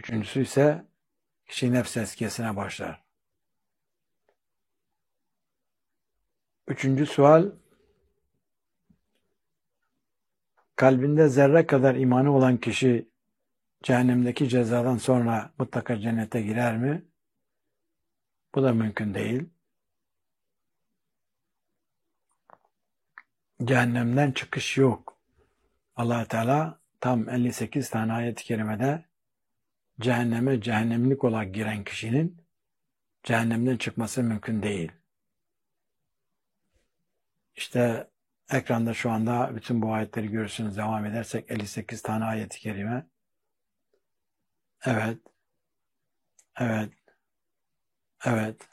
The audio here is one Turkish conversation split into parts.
Üçüncüsü ise kişi nefs tezkiyesine başlar. Üçüncü sual, kalbinde zerre kadar imanı olan kişi cehennemdeki cezadan sonra mutlaka cennete girer mi? Bu da mümkün değil. Cehennemden çıkış yok. Allah Teala tam 58 tane ayet-i kerimede cehenneme cehennemlik olarak giren kişinin cehennemden çıkması mümkün değil. İşte ekranda şu anda bütün bu ayetleri görürsünüz. Devam edersek 58 tane ayet-i kerime. Evet, evet, evet.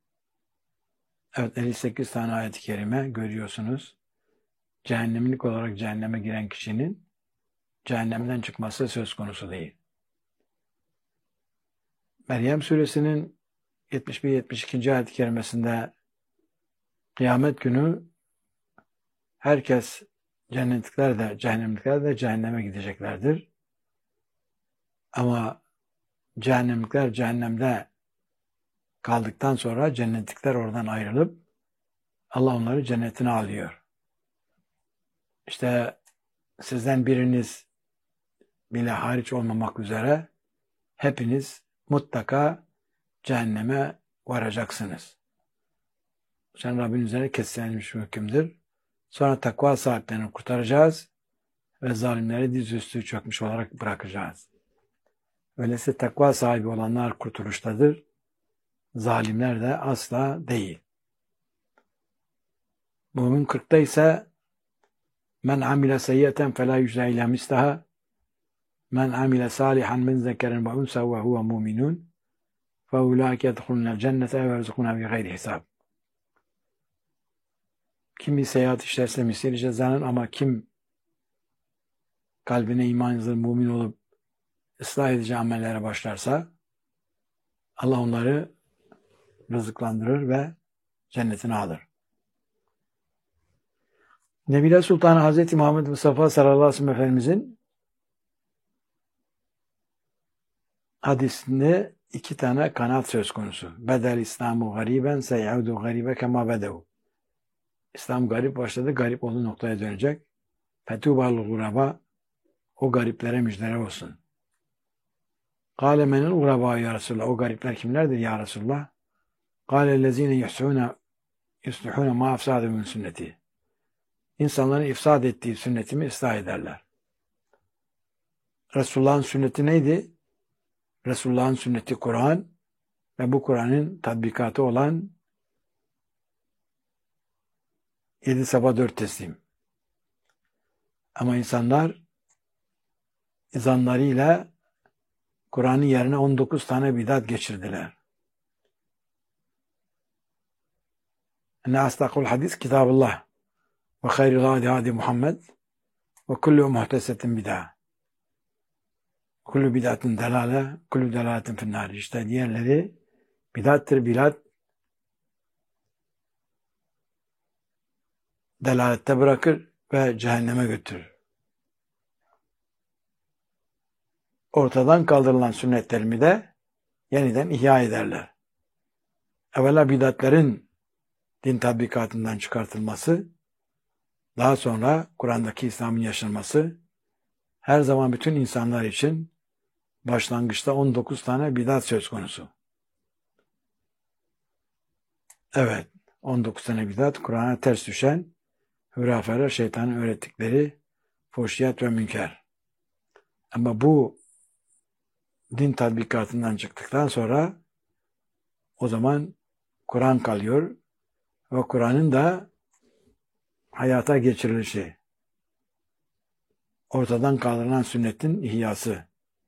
Evet, 58 tane ayet-i kerime görüyorsunuz. Cehennemlik olarak cehenneme giren kişinin cehennemden çıkması söz konusu değil. Meryem suresinin 71-72. ayet-i kerimesinde kıyamet günü herkes cennetlikler de cehennemlikler de cehenneme gideceklerdir. Ama cehennemlikler cehennemde kaldıktan sonra cennetlikler oradan ayrılıp Allah onları cennetine alıyor. İşte sizden biriniz bile hariç olmamak üzere hepiniz mutlaka cehenneme varacaksınız. Sen Rabbin üzerine kesinleşmiş hükümdür. Sonra takva sahiplerini kurtaracağız ve zalimleri dizüstü çökmüş olarak bırakacağız. Öyleyse takva sahibi olanlar kurtuluştadır. Zalimler de asla değil. Mümin 40'ta ise men amile seyyeten felâ yüzâ ilâ mislaha men amile salihan min zekerin ve unsa ve huve mu'minun فَاُولَٰئِكَ يَدْخُلُونَ الْجَنَّةَ وَيَرْزُقُونَ بِغَيْرِ hesab. Kim seyahat işlerse misli cezanın ama kim kalbine iman yazılı mümin olup ıslah edici amellere başlarsa Allah onları rızıklandırır ve cennetine alır. Nebile Sultanı Hazreti Muhammed Mustafa sallallahu aleyhi ve sellem Efendimizin hadisinde 2 tane kanaat söz konusu. Bedel İslamu gariben seyaudu garibe kema bedevu. İslam garip başladı, garip olduğu noktaya dönecek. Fetûbâl guraba, o gariplere müjdeler olsun. Kâle menel gurabâ ya Resulallah, o garipler kimlerdir ya Resulallah? Kâle lezîne yuslihûne mâ efsâde min sünneti. İnsanların ifsad ettiği sünnetimi ıslah ederler. Resulullah'ın sünneti neydi? Resulullah'ın sünneti Kur'an ve bu Kur'an'ın tatbikatı olan 7 sabah 4 teslim. Ama insanlar izanlarıyla Kur'an'ın yerine 19 tane bidat geçirdiler. Ne asdakul hadis kitabullah ve hayrul hadi hadi Muhammed ve kullu muhtesetin bid'a. Kullu bid'atin delale, kullu delaletin finnâr. İşte diğerleri bidattır, bidat delalette bırakır ve cehenneme götürür. Ortadan kaldırılan sünnetlerimi de yeniden ihya ederler. Evvela bidatlerin din tatbikatından çıkartılması, daha sonra Kur'an'daki İslam'ın yaşanması, her zaman bütün insanlar için başlangıçta 19 tane bidat söz konusu. Evet, 19 tane bidat, Kur'an'a ters düşen, hurafeler, şeytanın öğrettikleri fuhşiyat ve münker. Ama bu din tatbikatından çıktıktan sonra o zaman Kur'an kalıyor ve Kur'an'ın da hayata geçirilişi, ortadan kaldırılan sünnetin ihyası.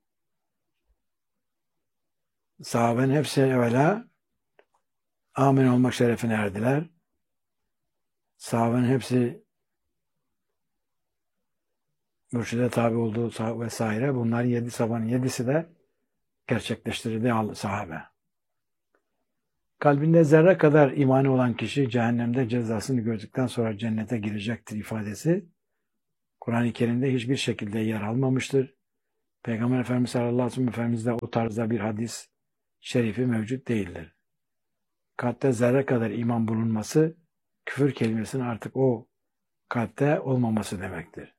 Sahabenin hepsi evvela amin olmak şerefine erdiler. Sahabenin hepsi mürşide tabi olduğu vesaire. Bunların 7 sabahın 7'si de gerçekleştirildi sahabe. Kalbinde zerre kadar imanı olan kişi cehennemde cezasını gördükten sonra cennete girecektir ifadesi Kur'an-ı Kerim'de hiçbir şekilde yer almamıştır. Peygamber Efendimiz sallallahu aleyhi ve sellem Efendimiz'de o tarzda bir hadis şerifi mevcut değildir. Kalpte zerre kadar iman bulunması, küfür kelimesinin artık o kalpte olmaması demektir.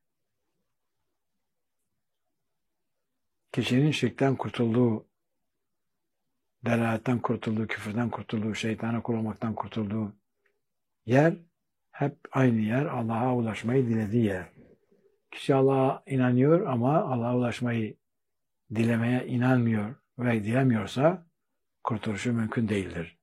Kişinin şirkten kurtulduğu, delaletten kurtulduğu, küfürden kurtulduğu, şeytana kul olmaktan kurtulduğu yer hep aynı yer, Allah'a ulaşmayı dilediği yer. Kişi Allah'a inanıyor ama Allah'a ulaşmayı dilemeye inanmıyor ve dilemiyorsa kurtuluşu mümkün değildir.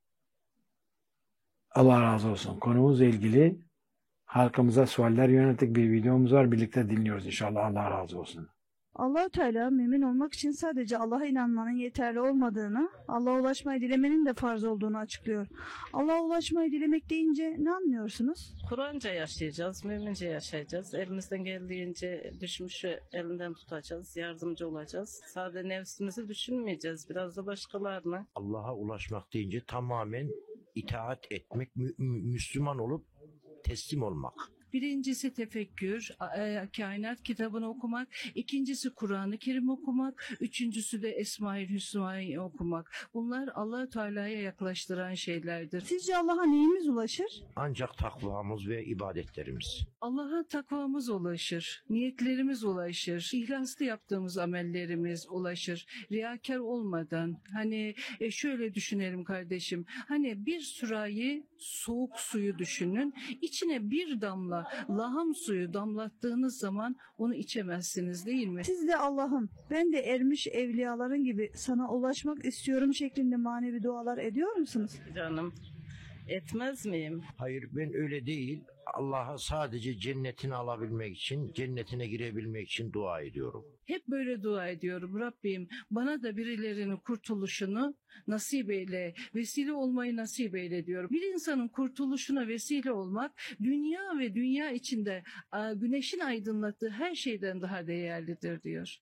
Allah razı olsun. Konumuzla ilgili halkımıza sualler yönelik bir videomuz var. Birlikte dinliyoruz inşallah. Allah razı olsun. Allah-u Teala mümin olmak için sadece Allah'a inanmanın yeterli olmadığını, Allah'a ulaşmayı dilemenin de farz olduğunu açıklıyor. Allah'a ulaşmayı dilemek deyince ne anlıyorsunuz? Kur'anca yaşayacağız, mümince yaşayacağız. Elimizden geldiğince düşmüşü elinden tutacağız, yardımcı olacağız. Sadece nefsimizi düşünmeyeceğiz, biraz da başkalarını. Allah'a ulaşmak deyince tamamen itaat etmek, Müslüman olup teslim olmak. Birincisi tefekkür, kainat kitabını okumak, ikincisi Kur'an-ı Kerim okumak, üçüncüsü de Esma-i Hüsna'yı okumak. Bunlar Allah-u Teala'ya yaklaştıran şeylerdir. Sizce Allah'a neyimiz ulaşır? Ancak takvamız ve ibadetlerimiz. Allah'a takvamız ulaşır, niyetlerimiz ulaşır, ihlaslı yaptığımız amellerimiz ulaşır. Riyakar olmadan, şöyle düşünelim kardeşim, bir sürahi soğuk suyu düşünün, içine bir damla laham suyu damlattığınız zaman onu içemezsiniz değil mi? Siz de Allah'ım ben de ermiş evliyaların gibi sana ulaşmak istiyorum şeklinde manevi dualar ediyor musunuz? Canım, etmez miyim? Hayır, ben öyle değil. Allah'a sadece cennetini alabilmek için, cennetine girebilmek için dua ediyorum. Hep böyle dua ediyorum. Rabbim bana da birilerinin kurtuluşunu nasip eyle, vesile olmayı nasip eyle diyorum. Bir insanın kurtuluşuna vesile olmak dünya ve dünya içinde güneşin aydınlattığı her şeyden daha değerlidir diyor.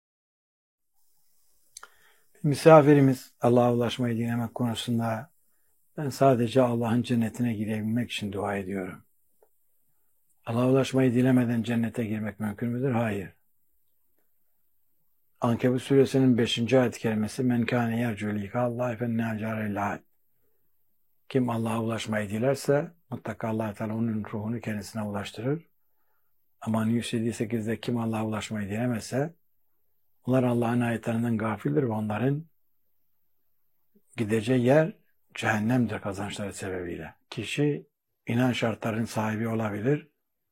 Misafirimiz Allah'a ulaşmayı dilemek konusunda ben sadece Allah'ın cennetine girebilmek için dua ediyorum. Allah'a ulaşmayı dilemeden cennete girmek mümkün müdür? Hayır. Ankebut suresinin 5. ayet-i kerimesi men kâne yercû likâllâhi fennâcâre. Kim Allah'a ulaşmayı dilerse mutlaka Allah Teala onun ruhunu kendisine ulaştırır. Ama 178'de kim Allah'a ulaşmayı dilemezse onlar Allah'ın ayetlerinden gafildir ve onların gideceği yer cehennemdir kazançları sebebiyle. Kişi inan şartlarının sahibi olabilir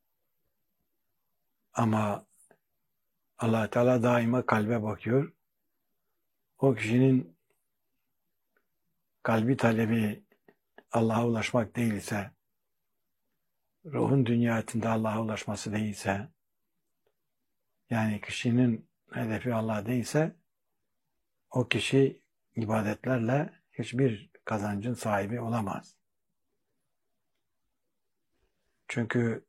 ama Allah Teala daima kalbe bakıyor. O kişinin kalbi talebi Allah'a ulaşmak değilse, ruhun dünya hayatında Allah'a ulaşması değilse, yani kişinin hedefi Allah değilse, o kişi ibadetlerle hiçbir kazancın sahibi olamaz. Çünkü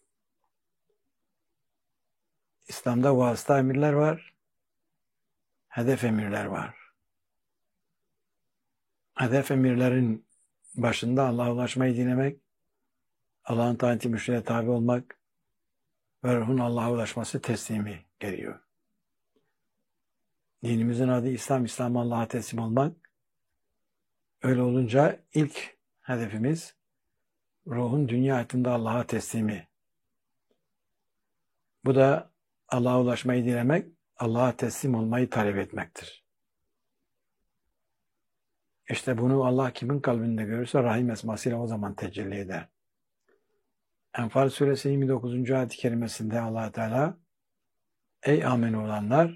İslam'da vasıta emirler var, hedef emirler var. Hedef emirlerin başında Allah'a ulaşmayı dilemek, Allah'ın taati müşriye tabi olmak ve ruhun Allah'a ulaşması teslimi geliyor. Dinimizin adı İslam, İslam Allah'a teslim olmak. Öyle olunca ilk hedefimiz ruhun dünya hayatında Allah'a teslimi. Bu da Allah'a ulaşmayı dilemek, Allah'a teslim olmayı talep etmektir. İşte bunu Allah kimin kalbinde görürse Rahim esmasıyla o zaman tecelli eder. Enfal suresi 29. ayet-i kerimesinde Allah Teala ey amin olanlar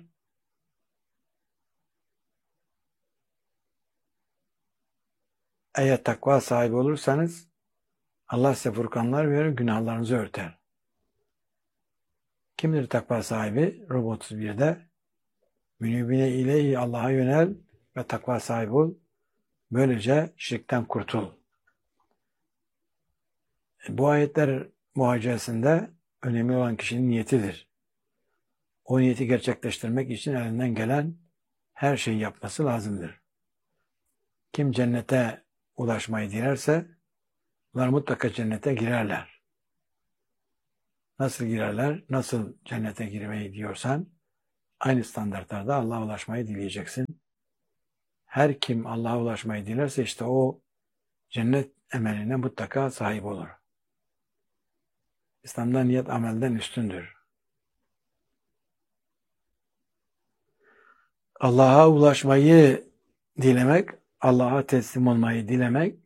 eğer takva sahibi olursanız Allah size furkanlar verir, günahlarınızı örter. Kimdir takva sahibi? Rum 31'de münibine ileyhi Allah'a yönel ve takva sahibi ol. Böylece şirkten kurtul. Bu ayetler muhacesinde önemli olan kişinin niyetidir. O niyeti gerçekleştirmek için elinden gelen her şeyi yapması lazımdır. Kim cennete ulaşmayı dilerse onlar mutlaka cennete girerler. Nasıl girerler? Nasıl cennete girmeyi diyorsan aynı standartlarda Allah'a ulaşmayı dileyeceksin. Her kim Allah'a ulaşmayı dilerse işte o cennet emeline mutlaka sahip olur. İslam'da niyet amelden üstündür. Allah'a ulaşmayı dilemek, Allah'a teslim olmayı dilemek,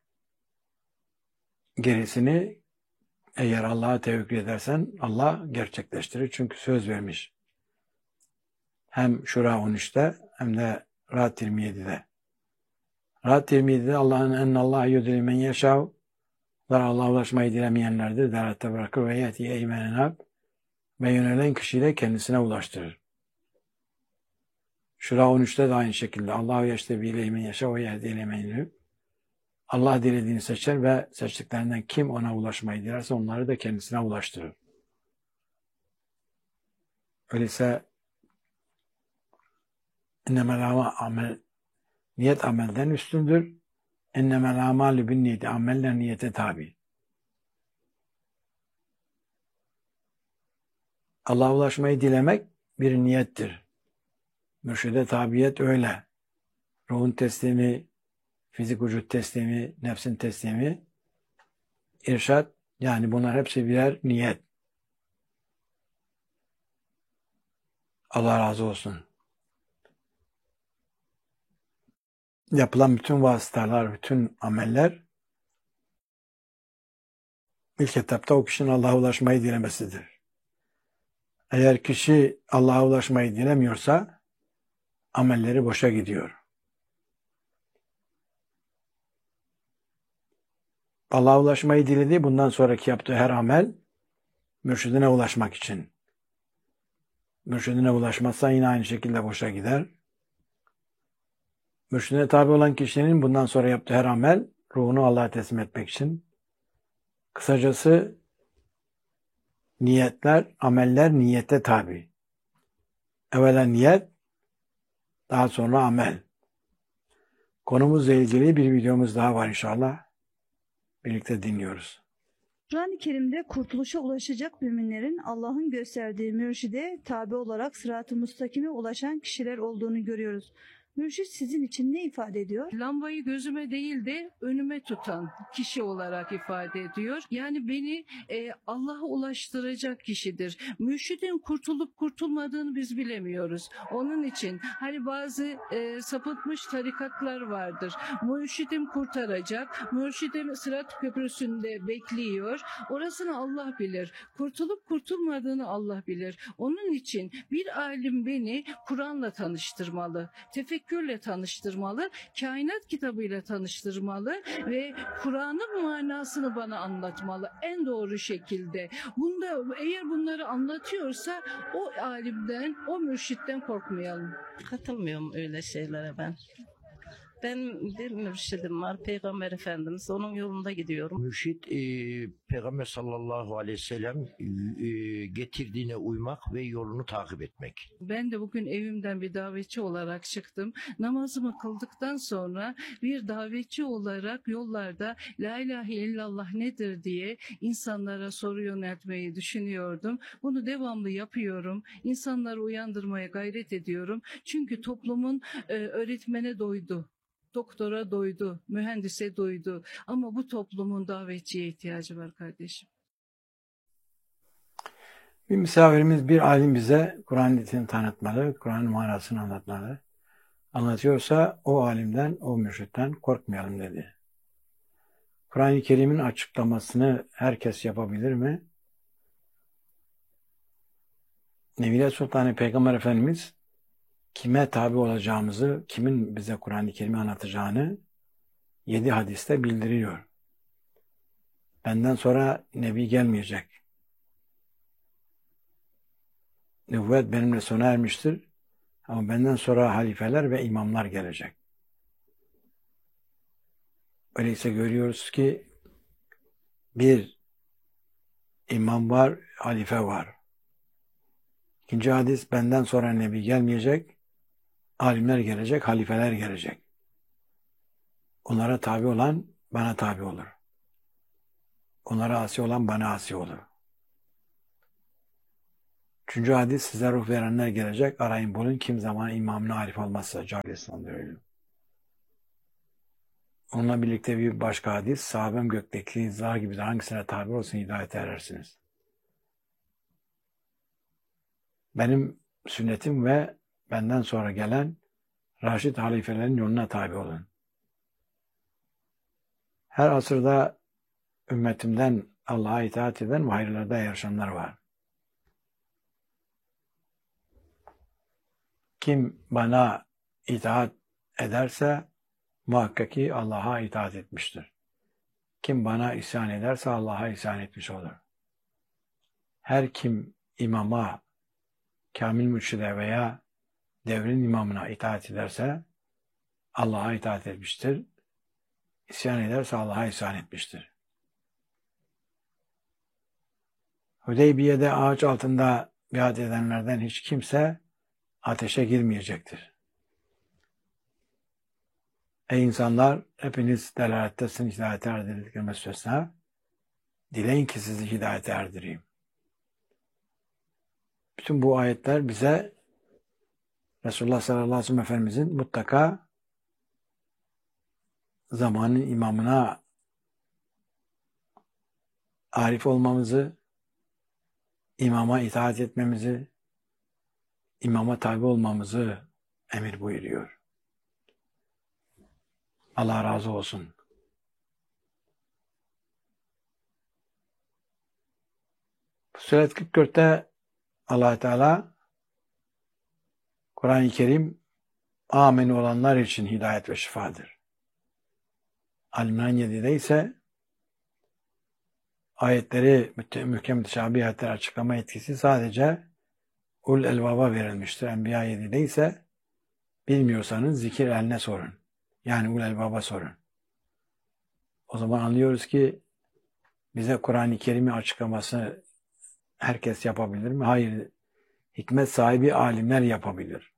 gerisini eğer Allah'a tevekkül edersen Allah gerçekleştirir. Çünkü söz vermiş. Hem Şura 13'te hem de Ra'd 27'de. Ra'd 27'de Allah'ın ennallâhe yudilî men yeşâv, Allah'a ulaşmayı dilemeyenlerdir. Derhatta bırakır ve yeti eymenen ab ve yönelen kişiyi de kendisine ulaştırır. Şura 13'te de aynı şekilde Allahu yeştebi ile men yeşâv ve yehdi ile men yunib. Allah dilediğini seçer ve seçtiklerinden kim ona ulaşmayı dilerse onları da kendisine ulaştırır. Öyleyse niyet amelden üstündür. Ennemel amalü bin niyeti. Ameller niyete tabi. Allah'a ulaşmayı dilemek bir niyettir. Mürşide tabiyet öyle. Ruhun teslimi, fizik vücut teslimi, nefsin teslimi, irşad, yani bunlar hepsi birer niyet. Allah razı olsun. Yapılan bütün vasıtalar, bütün ameller ilk etapta o kişinin Allah'a ulaşmayı dilemesidir. Eğer kişi Allah'a ulaşmayı dilemiyorsa amelleri boşa gidiyor. Allah'a ulaşmayı dilediği bundan sonraki yaptığı her amel mürşidine ulaşmak için. Mürşidine ulaşmazsa yine aynı şekilde boşa gider. Mürşidine tabi olan kişinin bundan sonra yaptığı her amel ruhunu Allah'a teslim etmek için. Kısacası niyetler, ameller niyete tabi. Evvela niyet, daha sonra amel. Konumuzla ilgili bir videomuz daha var inşallah. Birlikte dinliyoruz. Kur'an-ı Kerim'de kurtuluşa ulaşacak müminlerin Allah'ın gösterdiği mürşide tabi olarak sırat-ı müstakime ulaşan kişiler olduğunu görüyoruz. Mürşid sizin için ne ifade ediyor? Lambayı gözüme değil de önüme tutan kişi olarak ifade ediyor. Yani beni Allah'a ulaştıracak kişidir. Mürşidin kurtulup kurtulmadığını biz bilemiyoruz. Onun için hani bazı sapıtmış tarikatlar vardır. Mürşidim kurtaracak. Mürşidim Sırat Köprüsü'nde bekliyor. Orasını Allah bilir. Kurtulup kurtulmadığını Allah bilir. Onun için bir alim beni Kur'an'la tanıştırmalı. Tefekkürle tanıştırmalı, kainat kitabıyla tanıştırmalı ve Kur'an'ın manasını bana anlatmalı en doğru şekilde. Eğer bunları anlatıyorsa o alimden, o mürşitten korkmayalım. Katılmıyorum öyle şeylere ben. Ben bir mürşidim var, Peygamber Efendimiz. Onun yolunda gidiyorum. Mürşit Peygamber sallallahu aleyhi ve sellem getirdiğine uymak ve yolunu takip etmek. Ben de bugün evimden bir davetçi olarak çıktım. Namazımı kıldıktan sonra bir davetçi olarak yollarda La ilahe illallah nedir diye insanlara soru yöneltmeyi düşünüyordum. Bunu devamlı yapıyorum. İnsanları uyandırmaya gayret ediyorum. Çünkü toplumun öğretmene doydu. Doktora doydu, mühendise doydu ama bu toplumun davetçiye ihtiyacı var kardeşim. Bir misafirimiz, bir alim bize Kur'an-ı tanıtmalı, Kur'an'ın manasını anlatmalı. Anlatıyorsa o alimden, o mürşitten korkmayalım dedi. Kur'an-ı Kerim'in açıklamasını herkes yapabilir mi? Nebiler Sultanı Peygamber Efendimiz kime tabi olacağımızı, kimin bize Kur'an-ı Kerim'i anlatacağını 7 hadiste bildiriyor. Benden sonra Nebi gelmeyecek. Nübüvvet benimle sona ermiştir. Ama benden sonra halifeler ve imamlar gelecek. Öyleyse görüyoruz ki bir imam var, halife var. İkinci hadis, benden sonra Nebi gelmeyecek, alimler gelecek, halifeler gelecek. Onlara tabi olan bana tabi olur. Onlara asi olan bana asi olur. Üçüncü hadis, size ruh verenler gelecek. Arayın bulun. Kim zaman imamına arif olmazsa. Cabir öyle. Onunla birlikte bir başka hadis. Sahabem gökteki zar gibidir. Hangisine tabi olsun hidayete erersiniz. Benim sünnetim ve benden sonra gelen Raşid halifelerin yoluna tabi olun. Her asırda ümmetimden Allah'a itaat eden ve hayırlarda yarışanlar var. Kim bana itaat ederse muhakkak ki Allah'a itaat etmiştir. Kim bana isyan ederse Allah'a isyan etmiş olur. Her kim imama, kamil mürşide veya devrin imamına itaat ederse Allah'a itaat etmiştir. İsyan ederse Allah'a isyan etmiştir. Hudeybiye'de ağaç altında biat edenlerden hiç kimse ateşe girmeyecektir. Ey insanlar, hepiniz delalettesiniz, hidayete erdirdikleri müstesna. Dileyin ki sizi hidayete erdireyim. Bütün bu ayetler bize Resulullah sallallahu aleyhi ve sellem Efendimizin mutlaka zamanın imamına arif olmamızı, imama itaat etmemizi, imama tabi olmamızı emir buyuruyor. Allah razı olsun. Suret 44'te Allah Teala Kur'an-ı Kerim amin olanlar için hidayet ve şifadır. Al-İmran 7'de ise ayetleri mühkem müteşabih ayetler açıklama etkisi sadece ul elbaba verilmiştir. Enbiya 7'de ise bilmiyorsanız zikir eline sorun. Yani ul elbaba sorun. O zaman anlıyoruz ki bize Kur'an-ı Kerim'i açıklaması herkes yapabilir mi? Hayır. Hikmet sahibi alimler yapabilir.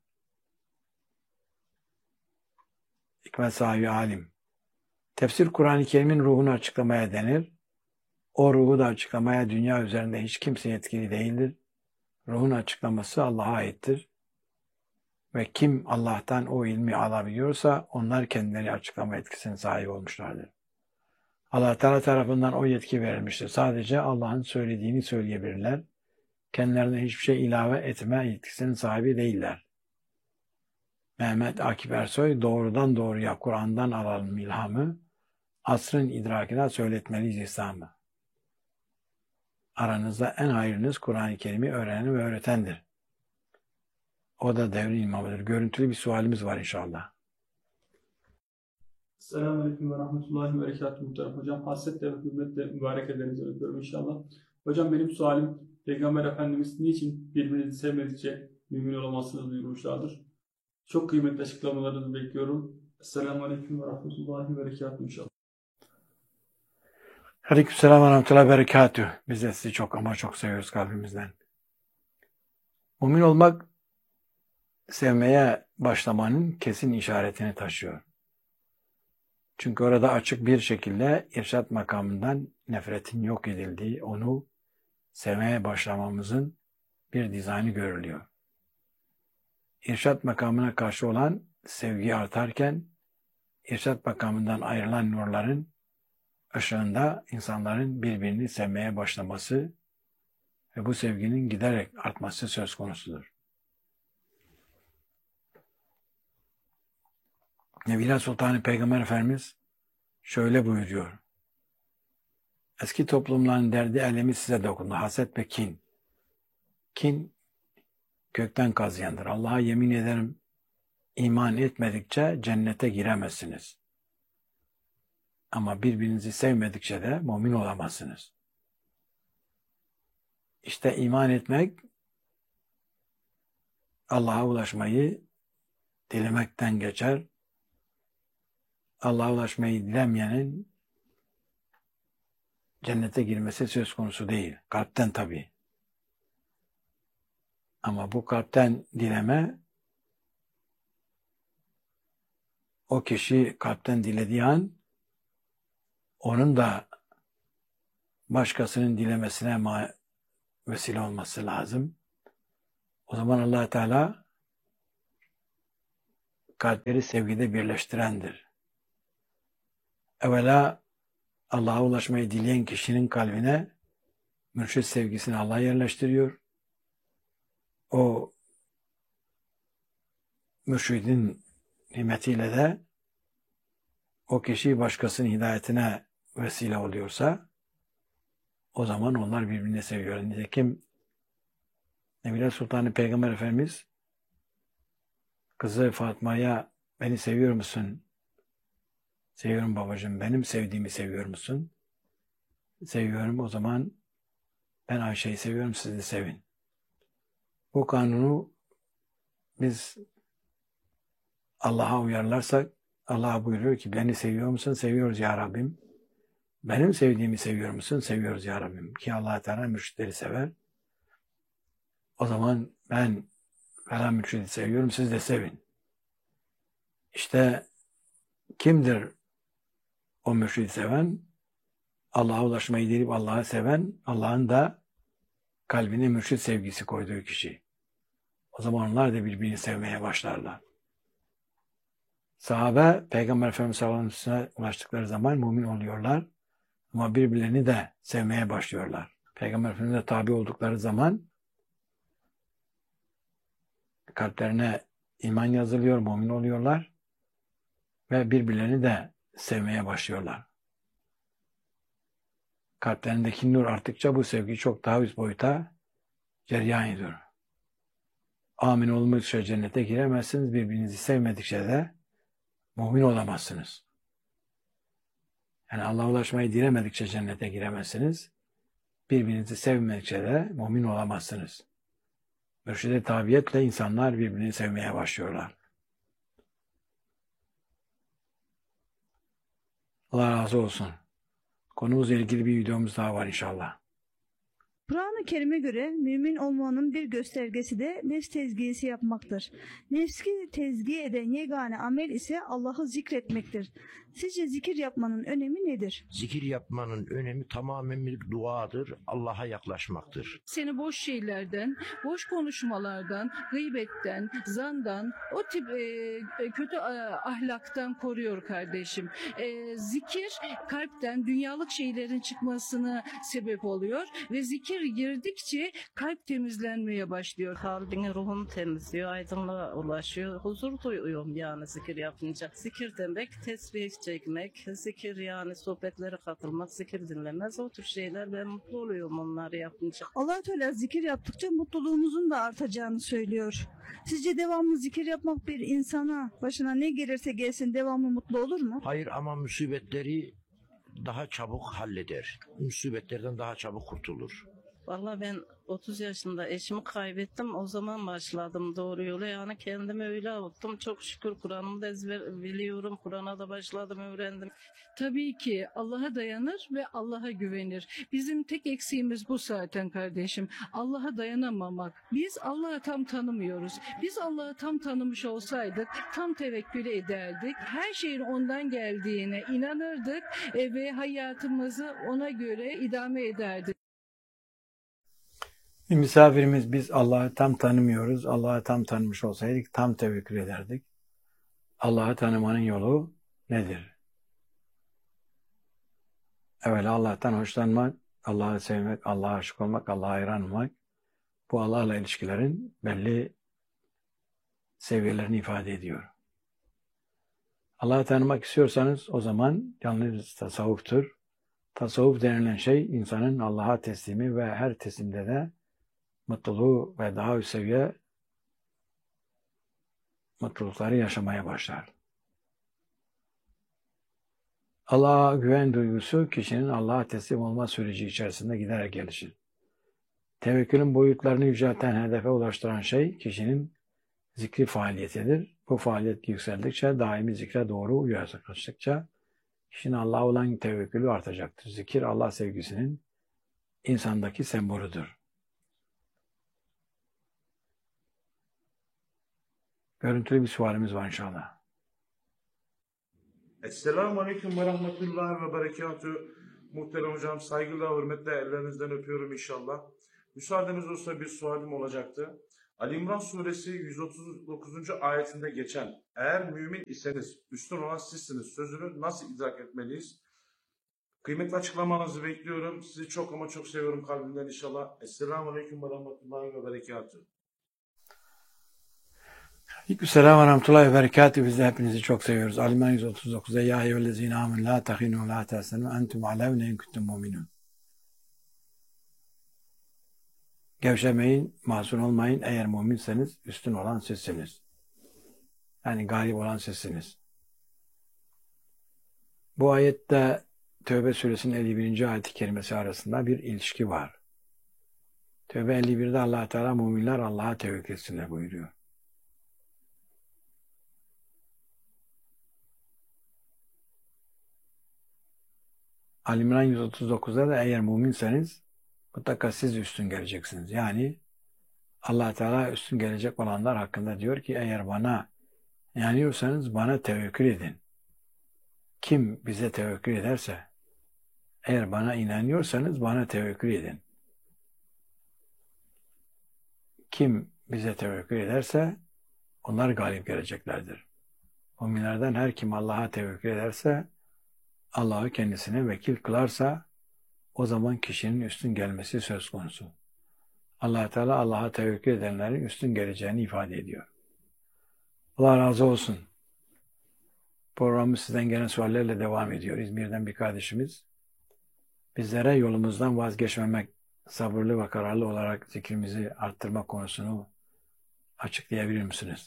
Hikmet sahibi alim. Tefsir Kur'an-ı Kerim'in ruhunu açıklamaya denir. O ruhu da açıklamaya dünya üzerinde hiç kimse yetkili değildir. Ruhun açıklaması Allah'a aittir. Ve kim Allah'tan o ilmi alabiliyorsa onlar kendileri açıklama etkisine sahip olmuşlardır. Allah Teala tarafından o yetki verilmiştir. Sadece Allah'ın söylediğini söyleyebilirler. Kendilerine hiçbir şey ilave etme yetkisinin sahibi değiller. Mehmet Akif Ersoy doğrudan doğruya Kur'an'dan alalım ilhamı, asrın idrakine söyletmeliyiz İslam'ı. Aranızda en hayırlınız Kur'an-ı Kerim'i öğrenen ve öğretendir. O da devrin imamıdır. Görüntülü bir sualimiz var inşallah. Selamünaleyküm ve rahmetullahi ve berekatuhu muhterem hocam. Hasretle ve hürmetle mübarek ellerinizi öpüyorum inşallah. Hocam benim sualim, Peygamber Efendimiz niçin birbirinizi sevmedikçe mümin olamazsınız buyurmuşlardır. Çok kıymetli açıklamalarınızı bekliyorum. Selamünaleyküm ve rahmetullahi ve berekatuhu inşallah. Aleykümselam ve rahmetullahi ve berekatuhu. Biz de sizi çok ama çok seviyoruz kalbimizden. Mümin olmak, sevmeye başlamanın kesin işaretini taşıyor. Çünkü orada açık bir şekilde irşat makamından nefretin yok edildiği, onu sevmeye başlamamızın bir dizaynı görülüyor. İrşat makamına karşı olan sevgi artarken, irşat makamından ayrılan nurların ışığında insanların birbirini sevmeye başlaması ve bu sevginin giderek artması söz konusudur. Nebiler Sultanı Peygamber Efendimiz şöyle buyuruyor. Eski toplumların derdi elemi size dokundu. Haset ve kin. Kin kökten kazıyandır. Allah'a yemin ederim iman etmedikçe cennete giremezsiniz. Ama birbirinizi sevmedikçe de mümin olamazsınız. İşte iman etmek Allah'a ulaşmayı dilemekten geçer. Allah'a ulaşmayı dilemeyenin cennete girmesi söz konusu değil. Kalpten tabii. Ama bu kalpten dileme, o kişi kalpten dilediği an onun da başkasının dilemesine vesile olması lazım. O zaman Allah Teala kalpleri sevgide birleştirendir. Evvela Allah'a ulaşmayı dileyen kişinin kalbine mürşid sevgisini Allah yerleştiriyor. O mürşidin himmetiyle de o kişi başkasının hidayetine vesile oluyorsa o zaman onlar birbirini seviyor. Nitekim Nebiler Sultanı Peygamber Efendimiz kızı Fatma'ya beni seviyor musun? Seviyorum babacığım. Benim sevdiğimi seviyor musun? Seviyorum. O zaman ben Ayşe'yi seviyorum. Siz de sevin. Bu kanunu biz Allah'a uyarlarsak Allah buyuruyor ki beni seviyor musun? Seviyoruz ya Rabbim. Benim sevdiğimi seviyor musun? Seviyoruz ya Rabbim. Ki Allah Teala mürşitleri sever. O zaman ben falan mürşidi seviyorum. Siz de sevin. İşte kimdir o mürşidi seven? Allah'a ulaşmayı dileyip Allah'ı seven, Allah'ın da kalbine mürşid sevgisi koyduğu kişi. O zaman onlar da birbirini sevmeye başlarlar. Sahabe, Peygamber Efendimiz sallallahu aleyhi ve sellem'e ulaştıkları zaman mümin oluyorlar. Ama birbirlerini de sevmeye başlıyorlar. Peygamber Efendimiz'e tabi oldukları zaman kalplerine iman yazılıyor, mümin oluyorlar ve birbirlerini de sevmeye başlıyorlar. Kalplerindeki nur arttıkça bu sevgi çok daha üst boyuta cereyan ediyor. Amin olmadıkça cennete giremezsiniz, birbirinizi sevmedikçe de mümin olamazsınız. Yani Allah'a ulaşmayı dilemedikçe cennete giremezsiniz, birbirinizi sevmedikçe de mümin olamazsınız. Mürşide tabiyetle insanlar birbirini sevmeye başlıyorlar. Allah razı olsun. Konumuzla ilgili bir videomuz daha var inşallah. Kur'an-ı Kerim'e göre mümin olmanın bir göstergesi de nefs tezkiyesi yapmaktır. Nefsi tezkiye eden yegane amel ise Allah'ı zikretmektir. Sizce zikir yapmanın önemi nedir? Zikir yapmanın önemi tamamen bir duadır, Allah'a yaklaşmaktır. Seni boş şeylerden, boş konuşmalardan, gıybetten, zandan, o tip kötü ahlaktan koruyor kardeşim. Zikir kalpten dünyalık şeylerin çıkmasına sebep oluyor ve zikir girdikçe kalp temizlenmeye başlıyor. Kalbini, ruhunu temizliyor, aydınlığa ulaşıyor. Huzur duyuyorum yani zikir yapınca. Zikir demek tesbih çekmek, zikir yani sohbetlere katılmak, zikir dinlemez. O tür şeyler ben mutlu oluyorum onları yapınca. Allah Teala zikir yaptıkça mutluluğumuzun da artacağını söylüyor. Sizce devamlı zikir yapmak bir insana başına ne gelirse gelsin devamlı mutlu olur mu? Hayır, ama musibetleri daha çabuk halleder. Musibetlerden daha çabuk kurtulur. Vallahi ben 30 yaşında eşimi kaybettim. O zaman başladım doğru yola. Yani kendimi öyle avuttum. Çok şükür Kur'an'ımı da ezber biliyorum. Kur'an'a da başladım, öğrendim. Tabii ki Allah'a dayanır ve Allah'a güvenir. Bizim tek eksiğimiz bu zaten kardeşim. Allah'a dayanamamak. Biz Allah'ı tam tanımıyoruz. Biz Allah'ı tam tanımış olsaydık tam tevekkül ederdik. Her şeyin ondan geldiğine inanırdık ve hayatımızı ona göre idame ederdik. Bir misafirimiz biz Allah'ı tam tanımıyoruz. Allah'ı tam tanımış olsaydık tam tevekkül ederdik. Allah'ı tanımanın yolu nedir? Evet, Allah'tan hoşlanmak, Allah'ı sevmek, Allah'a aşık olmak, Allah'a hayran olmak. Bu Allah'la ilişkilerin belli seviyelerini ifade ediyor. Allah'ı tanımak istiyorsanız o zaman yalnız tasavvuftur. Tasavvuf denilen şey insanın Allah'a teslimi ve her teslimde de mutluluğu ve daha üst seviye mutlulukları yaşamaya başlar. Allah'a güven duygusu kişinin Allah'a teslim olma süreci içerisinde giderek gelişir. Tevekkülün boyutlarını yücelten, hedefe ulaştıran şey kişinin zikri faaliyetidir. Bu faaliyet yükseldikçe, daimi zikre doğru yaklaştıkça kişinin Allah'a olan tevekkülü artacaktır. Zikir Allah sevgisinin insandaki sembolüdür. Görüntülü bir sualimiz var inşallah. Esselamu Aleyküm ve Rahmetullahi ve Berekatuhu. Muhterem hocam, saygıyla, hürmetle ellerinizden öpüyorum inşallah. Müsaadeniz olsa bir sualim olacaktı. Ali İmran suresi 139. ayetinde geçen eğer mümin iseniz üstün olan sizsiniz sözünü nasıl idrak etmeliyiz? Kıymetli açıklamanızı bekliyorum. Sizi çok ama çok seviyorum kalbimden inşallah. Esselamu Aleyküm ve Rahmetullahi ve Berekatuhu. Aleykümselam ve rahmetullahi ve berekatuhu. Biz de hepinizi çok seviyoruz. Ali-İmran 139'da Ya eyyühellezine amin la tahinu la tahsenu entum alevne in kuntum mu'minun. Gevşemeyin, mahzun olmayın. Eğer müminseniz üstün olan sizsiniz. Yani galip olan sizsiniz. Bu ayette Tevbe suresinin 51. ayet-i kerimesi arasında bir ilişki var. Tevbe 51'de Allah Teala müminler Allah'a tevekkül etsinler buyuruyor. Ali-İmran 139'da da eğer müminseniz mutlaka siz üstün geleceksiniz. Yani Allah Teala üstün gelecek olanlar hakkında diyor ki eğer bana inanıyorsanız bana tevekkül edin. Kim bize tevekkül ederse eğer bana inanıyorsanız bana tevekkül edin. Kim bize tevekkül ederse onlar galip geleceklerdir. Müminlerden her kim Allah'a tevekkül ederse Allah'ı kendisine vekil kılarsa o zaman kişinin üstün gelmesi söz konusu. Allah Teala Allah'a tevekkül edenlerin üstün geleceğini ifade ediyor. Allah razı olsun. Programımız sizden gelen suallerle devam ediyor. İzmir'den bir kardeşimiz bizlere yolumuzdan vazgeçmemek, sabırlı ve kararlı olarak zikrimizi arttırma konusunu açıklayabilir misiniz?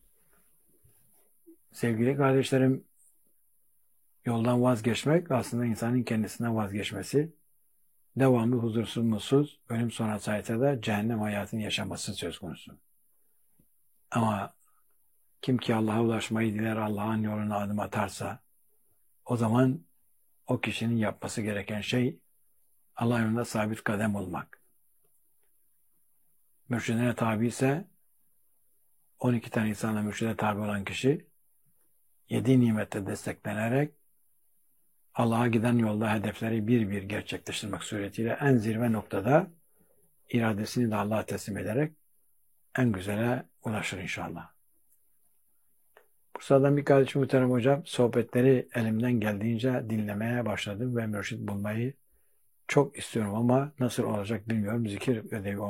Sevgili kardeşlerim, yoldan vazgeçmek aslında insanın kendisinden vazgeçmesi, devamlı huzursuz, mutsuz, ölüm sonrası hayatta da cehennem hayatını yaşaması söz konusu. Ama kim ki Allah'a ulaşmayı diler, Allah'ın yoluna adım atarsa, o zaman o kişinin yapması gereken şey Allah yolunda sabit kadem olmak. Mürşidine tabi ise 12 tane insanla mürşide tabi olan kişi 7 nimette desteklenerek Allah'a giden yolda hedefleri bir bir gerçekleştirmek suretiyle en zirve noktada iradesini de Allah'a teslim ederek en güzele ulaşır inşallah. Bursa'dan bir kardeşim muhterem hocam sohbetleri elimden geldiğince dinlemeye başladım ve mürşit bulmayı çok istiyorum ama nasıl olacak bilmiyorum. Zikir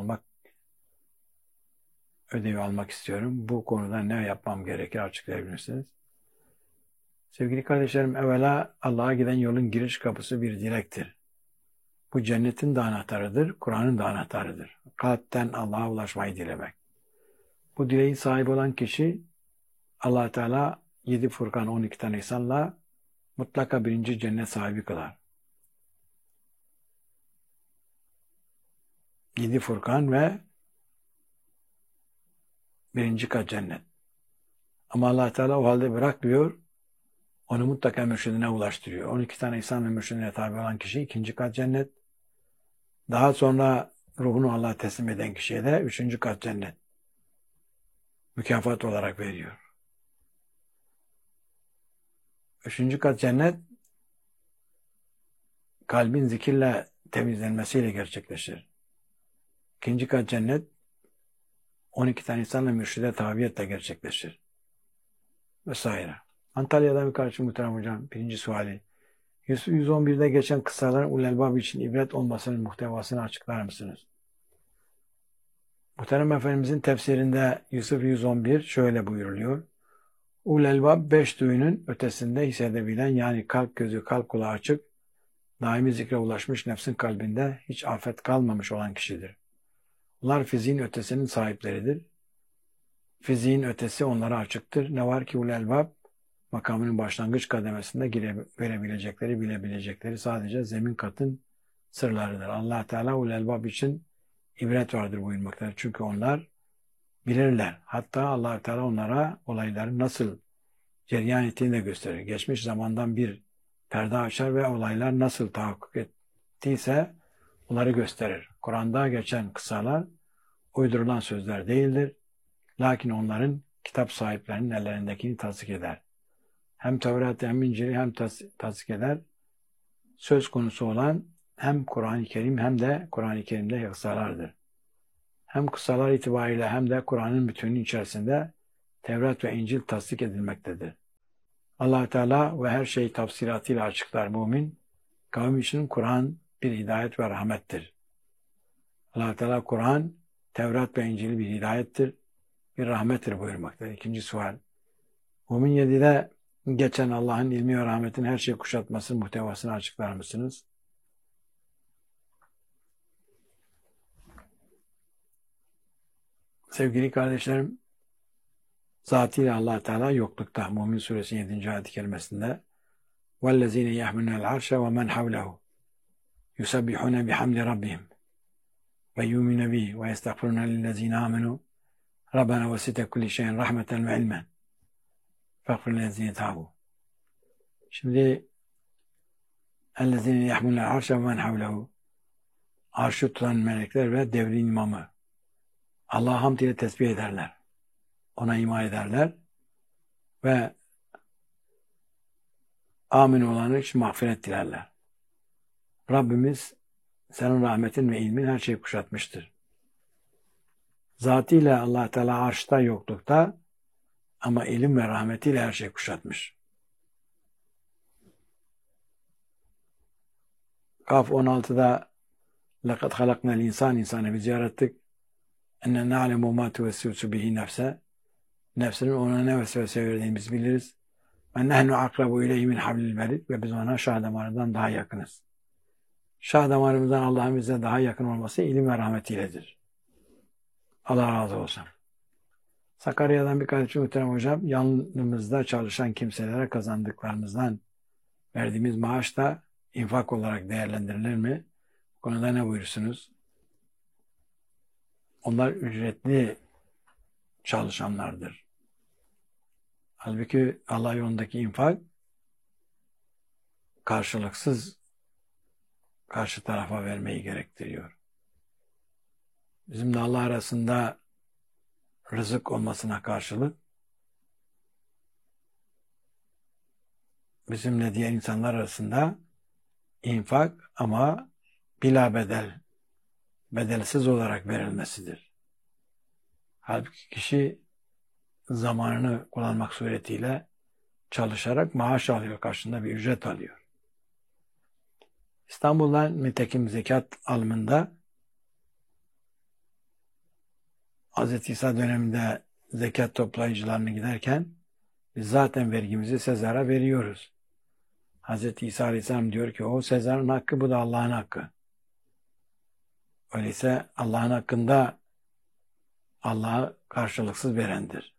ödevi almak istiyorum. Bu konuda ne yapmam gerekir açıklayabilir misiniz? Sevgili kardeşlerim, evvela Allah'a giden yolun giriş kapısı bir dilektir. Bu cennetin de anahtarıdır, Kur'an'ın da anahtarıdır. Kalpten Allah'a ulaşmayı dilemek. Bu dileğin sahibi olan kişi Allah Teala 7 Furkan 12 tane insanla mutlaka birinci cennet sahibi kılar. 7 Furkan ve birinci kat cennet. Ama Allah Teala o halde bırakmıyor. Onu mutlaka mürşidine ulaştırıyor. 12 tane insan ve mürşidine tabi olan kişi ikinci kat cennet. Daha sonra ruhunu Allah'a teslim eden kişiye de üçüncü kat cennet mükafat olarak veriyor. Üçüncü kat cennet kalbin zikirle temizlenmesiyle gerçekleşir. İkinci kat cennet 12 tane insanla mürşide tabiyetle gerçekleşir. Vesaire. Antalya'dan bir kardeşim muhterem hocam. Birinci suali. 111'de geçen kıssaların ulelbab için ibret olmasının muhtevasını açıklar mısınız? Muhterem Efendimizin tefsirinde Yusuf 111 şöyle buyuruluyor. Ulelbab 5 duyunun ötesinde hissedebilen yani kalp gözü, kalp kulağı açık, daimi zikre ulaşmış nefsin kalbinde hiç afet kalmamış olan kişidir. Bunlar fiziğin ötesinin sahipleridir. Fiziğin ötesi onlara açıktır. Ne var ki ulelbab makamının başlangıç kademesinde verebilecekleri, bilebilecekleri sadece zemin katın sırlarıdır. Allah Teala ulelbab için ibret vardır buyurmaktadır. Çünkü onlar bilirler. Hatta Allah Teala onlara olayların nasıl cereyan ettiğini de gösterir. Geçmiş zamandan bir perde açar ve olaylar nasıl tahakkuk ettiyse onları gösterir. Kur'an'da geçen kıssalar uydurulan sözler değildir. Lakin onların kitap sahiplerinin ellerindekini tasdik eder. Hem Tevrat hem İncil'i hem tasdik eder. Söz konusu olan hem Kur'an-ı Kerim hem de Kur'an-ı Kerim'de kıssalardır. hem kıssalar itibariyle hem de Kur'an'ın bütünü içerisinde Tevrat ve İncil tasdik edilmektedir. Allah Teala ve her şeyi tafsilatıyla açıklar mümin. Kavim için Kur'an bir hidayet ve rahmettir. Allah Teala Kur'an, Tevrat ve İncil bir hidayettir, bir rahmettir buyurmaktadır. İkinci sual. Mümin 7'de geçen Allah'ın ilmi ve rahmetin her şeyi kuşatması muhtevasını açıklar mısınız? Sevgili kardeşlerim, zatıyla Allah Teala yoklukta. Mümin Suresi 7. ayet-i kerimesinde وَالَّذ۪ينَ يَحْمِلُونَ الْعَرْشَ وَمَنْ حَوْلَهُ يُسَبِّحُونَ بِحَمْدِ رَبِّهِمْ وَيُؤْمِنُونَ بِهِ وَيَسْتَغْفِرُونَ لِلَّذ۪ينَ آمَنُوا رَبَّنَا وَسِعْتَ كُلِّ شَيْءٍ رَحْمَةً وَعِلْمًا فَاغْفِرْ لِلَّذ۪ينَ تَابُوا. Şimdi اَلَّذ۪ينَ يَحْمِلُونَ الْعَرْشَ وَمَنْ حَوْلَهُ, arşı tutan melekler ve devrin imamı Allah'a hamd ile tesbih ederler. Ona iman ederler ve amin olanı için mağfiret dilerler. Rabbimiz senin rahmetin ve ilmin her şeyi kuşatmıştır. Zatıyla Allah Teala arşta yoklukta ama ilim ve rahmetiyle her şeyi kuşatmış. Kaf 16'da لَقَدْ خَلَقْنَا الْاِنْسَانِ insanı biz yarattık. اَنَّ نَعْلَمُ مَا تُوَسِّوسُ بِهِ نَفْسَ, nefsinin ona ne vesvese verdiğini biz biliriz. وَنَّهْنُ عَقْرَبُ اِلَيْهِ مِنْ حَبْلِ الْوَرِيدِ, ve biz ona şah damarından daha yakınız. Şah damarımızdan Allah'ın bize daha yakın olması ilim ve rahmetiyledir. Allah razı olsun. Sakarya'dan bir kardeşim muhterem hocam, yanımızda çalışan kimselere kazandıklarımızdan verdiğimiz maaş da infak olarak değerlendirilir mi? Bu konuda ne buyursunuz? Onlar ücretli çalışanlardır. Halbuki Allah yolundaki infak karşılıksız karşı tarafa vermeyi gerektiriyor. Bizimle Allah arasında rızık olmasına karşılık bizimle diğer insanlar arasında infak ama bila bedel, bedelsiz olarak verilmesidir. Halbuki kişi zamanını kullanmak suretiyle çalışarak maaş alıyor, karşında bir ücret alıyor. İstanbul'dan nitekim zekat alımında Hz. İsa döneminde zekat toplayıcılarına giderken biz zaten vergimizi Sezar'a veriyoruz. Hz. İsa Aleyhisselam diyor ki o Sezar'ın hakkı, bu da Allah'ın hakkı. Öyleyse Allah'ın hakkında Allah'a karşılıksız verendir.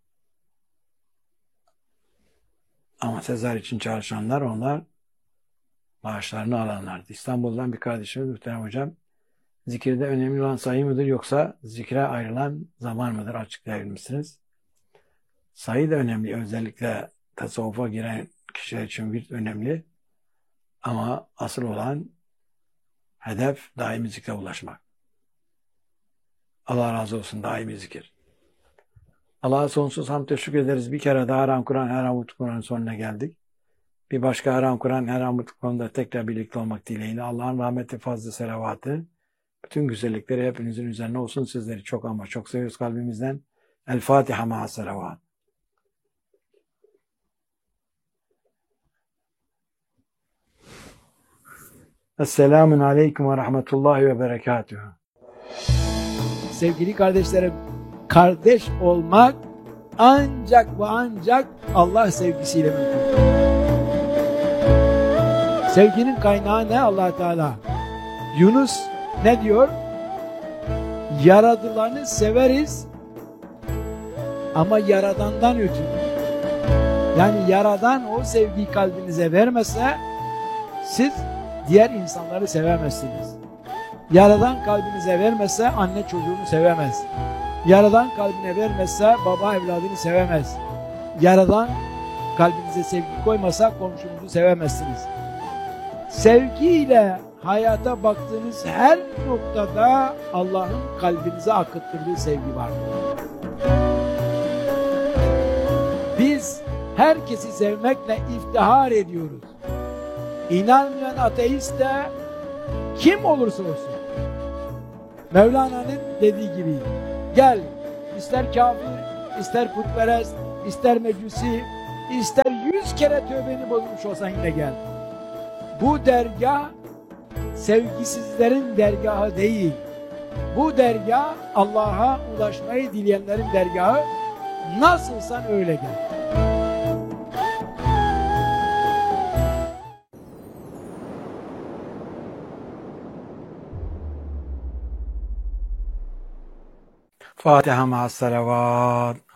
Ama Sezar için çalışanlar, onlar maaşlarını alanlardı. İstanbul'dan bir kardeşimiz muhterem hocam, zikirde önemli olan sayı mıdır yoksa zikre ayrılan zaman mıdır, açıklayabilir misiniz? Sayı da önemli. Özellikle tasavvufa giren kişiler için virt önemli. Ama asıl olan hedef daimi zikre ulaşmak. Allah razı olsun, daimi zikir. Allah'a sonsuz hamd teşekkür ederiz. Bir kere daha Haram Kur'an, Haram Kur'an'ın sonuna geldik. Bir başka Haram Kur'an, Haram Kur'an'da tekrar birlikte olmak dileğiyle Allah'ın rahmeti, fazla selavatı, bütün güzellikleri hepinizin üzerine olsun. Sizleri çok ama çok seviyoruz kalbimizden. El Fatiha ma'a selavat. Esselamun aleyküm ve rahmetullahi ve berekatuhu. Sevgili kardeşlerim, kardeş olmak ancak ve ancak Allah sevgisiyle mümkün. Sevginin kaynağı ne? Allah Teala. Yunus ne diyor? Yaradılanı severiz ama Yaradan'dan ötürü. Yani Yaradan o sevgiyi kalbinize vermese siz diğer insanları sevemezsiniz. Yaradan kalbinize vermezse anne çocuğunu sevemez. Yaradan kalbine vermezse baba evladını sevemez. Yaradan kalbinize sevgi koymasa komşunuzu sevemezsiniz. Sevgiyle hayata baktığınız her noktada Allah'ın kalbinize akıttırdığı sevgi vardır. Biz herkesi sevmekle iftihar ediyoruz. İnanmayan ateist de kim olursa olsun Mevlana'nın dediği gibi gel, ister kafir, ister putperest, ister mecusi, ister 100 kere tövbeni bozmuş olsan yine gel. Bu dergah sevgisizlerin dergahı değil. Bu dergah Allah'a ulaşmayı dileyenlerin dergahı. Nasılsan öyle gel. Fatiha ma'as salavat.